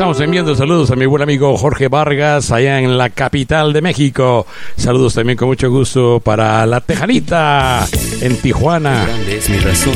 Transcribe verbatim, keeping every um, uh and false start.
estamos enviando saludos a mi buen amigo Jorge Vargas, allá en la capital de México. Saludos también con mucho gusto para la Tejanita en Tijuana. Grande es mi razón